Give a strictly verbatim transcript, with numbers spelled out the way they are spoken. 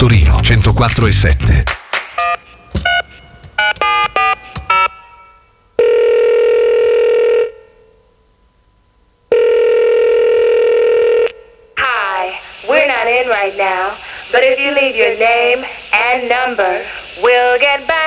Torino centoquattro e sette. Hi, we're not in right now, but if you leave your name and number, we'll get back